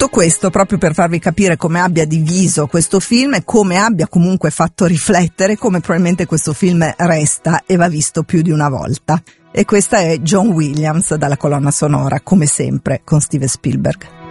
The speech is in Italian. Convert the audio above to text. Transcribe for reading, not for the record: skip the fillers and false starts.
Tutto questo proprio per farvi capire come abbia diviso questo film e come abbia comunque fatto riflettere come probabilmente questo film resta e va visto più di una volta. E questa è John Williams dalla colonna sonora, come sempre, con Steven Spielberg.